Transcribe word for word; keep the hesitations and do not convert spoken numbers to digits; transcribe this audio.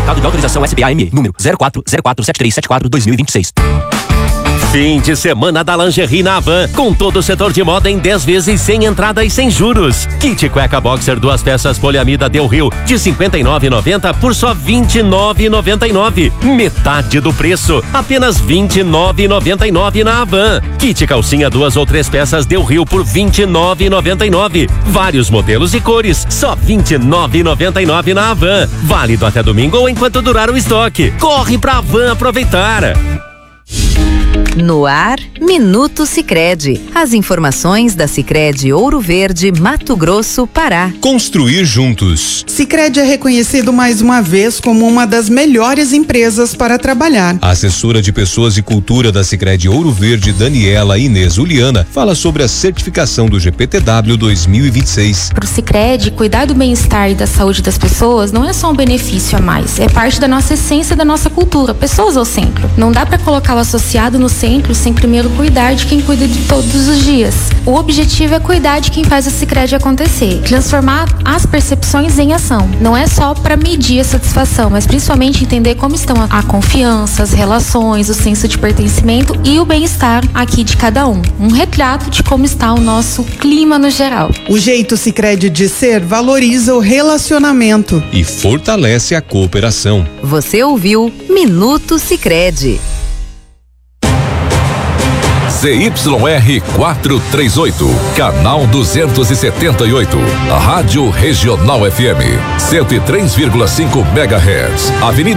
Certificado de autorização S B A M E, número zero quatro zero quatro sete três sete quatro dois mil e vinte e seis. Fim de semana da Lingerie na Havan, com todo o setor de moda em dez vezes sem entrada e sem juros. Kit cueca boxer duas peças poliamida Del Rio de cinquenta e nove reais e noventa centavos por só vinte e nove reais e noventa e nove centavos. Metade do preço, apenas vinte e nove reais e noventa e nove centavos na Havan. Kit calcinha duas ou três peças Del Rio por vinte e nove reais e noventa e nove centavos. Vários modelos e cores, só vinte e nove reais e noventa e nove centavos na Havan. Válido até domingo ou enquanto durar o estoque. Corre pra Havan aproveitar. No ar, Minuto Sicredi. As informações da Sicredi Ouro Verde, Mato Grosso, Pará. Construir juntos. Sicredi é reconhecido mais uma vez como uma das melhores empresas para trabalhar. A assessora de Pessoas e Cultura da Sicredi Ouro Verde, Daniela Inês Uliana, fala sobre a certificação do G P T W dois mil e vinte e seis. Para o Sicredi, cuidar do bem-estar e da saúde das pessoas não é só um benefício a mais, é parte da nossa essência, da nossa cultura, pessoas ao centro. Não dá para colocar o associado no centro sem primeiro cuidar de quem cuida de todos os dias. O objetivo é cuidar de quem faz o Sicredi acontecer, transformar as percepções em ação. Não é só para medir a satisfação, mas principalmente entender como estão a confiança, as relações, o senso de pertencimento e o bem-estar aqui de cada um. Um retrato de como está o nosso clima no geral. O jeito Sicredi de ser valoriza o relacionamento e fortalece a cooperação. Você ouviu Minuto Sicredi. Z Y R quatrocentos e trinta e oito, canal duzentos e setenta e oito, Rádio Regional F M, cento e três vírgula cinco megahertz, Avenida